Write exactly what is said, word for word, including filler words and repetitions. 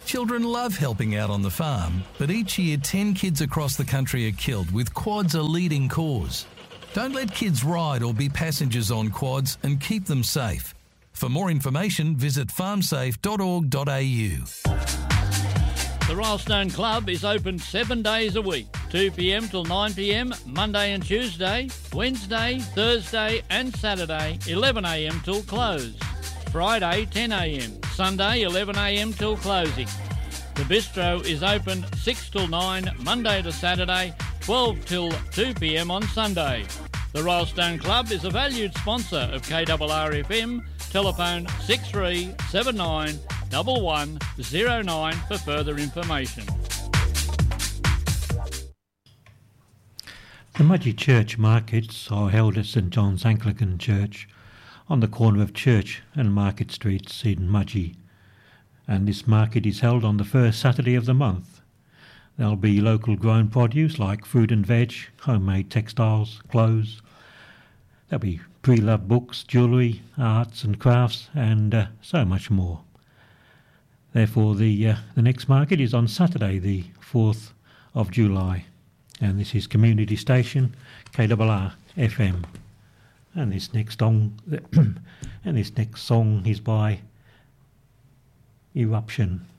Children love helping out on the farm, but each year ten kids across the country are killed, with quads a leading cause. Don't let kids ride or be passengers on quads, and keep them safe. For more information, visit farm safe dot org dot a u. The Rylstone Club is open seven days a week, two p m till nine p m, Monday and Tuesday, Wednesday, Thursday and Saturday, eleven a m till close. Friday, ten a m, Sunday, eleven a m till closing. The bistro is open six till nine, Monday to Saturday, twelve till two p m on Sunday. The Rylstone Club is a valued sponsor of K R R F M. Telephone six three seven nine one one zero nine for further information. The Mudgee Church markets are held at St John's Anglican Church on the corner of Church and Market Streets in Mudgee, and this market is held on the first Saturday of the month. There'll be local grown produce like fruit and veg, homemade textiles, clothes. There'll be pre-loved books, jewellery, arts and crafts, and uh, so much more. Therefore, the uh, the next market is on Saturday, the fourth of July, and this is Community Station K R R F M. And this next song, and this next song is by Eruption.